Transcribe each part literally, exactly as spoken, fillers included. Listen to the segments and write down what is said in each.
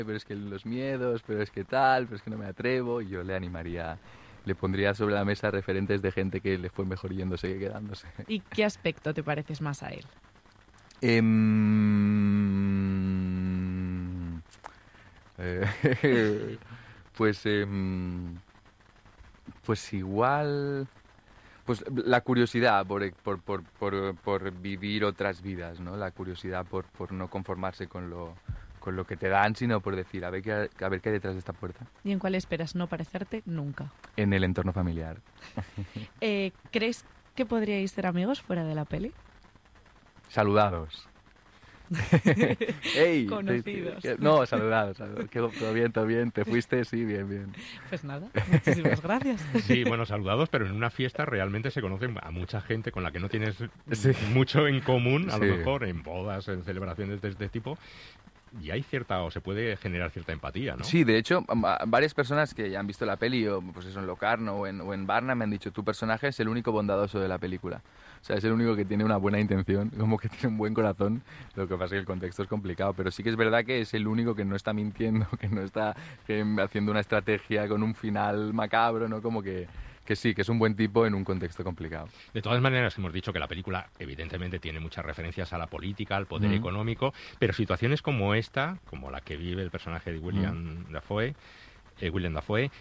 pero es que los miedos, pero es que tal, pero es que no me atrevo. Y yo le animaría, le pondría sobre la mesa referentes de gente que le fue mejor yéndose que quedándose. ¿Y qué aspecto te pareces más a él? Eh, eh, pues, eh, pues igual... Pues la curiosidad por, por, por, por, por vivir otras vidas, ¿no? La curiosidad por, por no conformarse con lo, con lo que te dan, sino por decir, a ver, qué, a ver qué hay detrás de esta puerta. ¿Y en cuál esperas no parecerte nunca? En el entorno familiar. eh, ¿Crees que podríais ser amigos fuera de la peli? Saludados. Ey, Conocidos. te, te, no, saludados, saludados. Todo bien, todo bien. ¿Te fuiste? Sí, bien, bien. Pues nada, muchísimas gracias. Sí, bueno, saludados, pero en una fiesta realmente se conocen a mucha gente con la que no tienes sí. mucho en común, a sí. lo mejor en bodas, en celebraciones de este tipo. Y hay cierta, o se puede generar cierta empatía, ¿no? Sí, de hecho, varias personas que ya han visto la peli, o pues eso en Locarno o en, o en Barna, me han dicho, tu personaje es el único bondadoso de la película. O sea, es el único que tiene una buena intención, como que tiene un buen corazón. Lo que pasa es que el contexto es complicado, pero sí que es verdad que es el único que no está mintiendo, que no está que, haciendo una estrategia con un final macabro, ¿no? Como que... Que sí, que es un buen tipo en un contexto complicado. De todas maneras, hemos dicho que la película evidentemente tiene muchas referencias a la política, al poder mm. económico, pero situaciones como esta, como la que vive el personaje de William mm. Dafoe, eh, William Dafoe,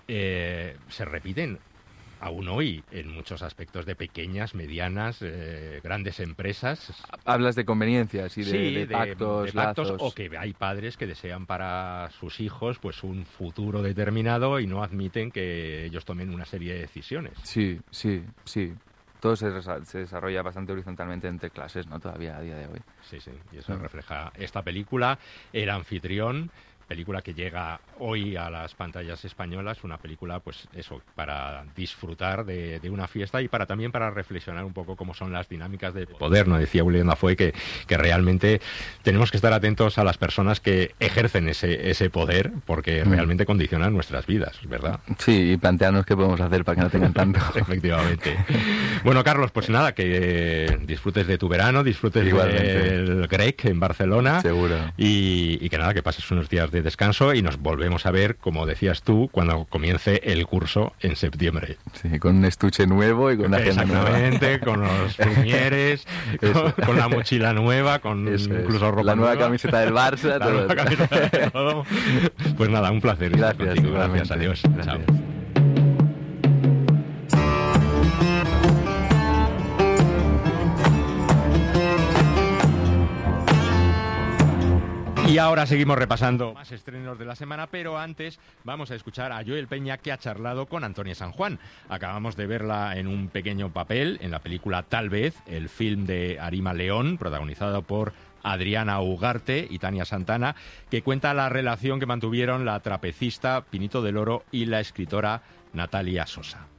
eh, se repiten aún hoy en muchos aspectos de pequeñas, medianas, eh, grandes empresas. Hablas de conveniencias y de, sí, de pactos, de, de pactos lazos. O que hay padres que desean para sus hijos pues un futuro determinado y no admiten que ellos tomen una serie de decisiones. Sí, sí, sí. Todo se, se desarrolla bastante horizontalmente entre clases, ¿no? Todavía a día de hoy. Sí, sí, y eso sí. refleja esta película, El anfitrión, película que llega hoy a las pantallas españolas, una película, pues eso, para disfrutar de, de una fiesta y para también para reflexionar un poco cómo son las dinámicas de poder, ¿no? Decía William Dafoe que, que realmente tenemos que estar atentos a las personas que ejercen ese, ese poder, porque mm. realmente condicionan nuestras vidas, ¿verdad? Sí, y plantearnos qué podemos hacer para que no tengan tanto. Efectivamente. Bueno, Carlos, pues nada, que disfrutes de tu verano, disfrutes del Grec en Barcelona. Seguro. Y, y que nada, que pases unos días de descanso y nos volvemos a ver, como decías tú, cuando comience el curso en septiembre. Sí, con un estuche nuevo y con una agenda nueva. Exactamente, con los plumieres, con, con la mochila nueva, con Eso incluso es. ropa La nueva nueva. camiseta del Barça. La todo nueva camiseta de todo. Pues nada, un placer. Gracias, Gracias, adiós. Gracias. Chao. Y ahora seguimos repasando más estrenos de la semana, pero antes vamos a escuchar a Joel Peña, que ha charlado con Antonia San Juan. Acabamos de verla en un pequeño papel en la película Tal vez, el film de Arima León, protagonizado por Adriana Ugarte y Tania Santana, que cuenta la relación que mantuvieron la trapecista Pinito del Oro y la escritora Natalia Sosa.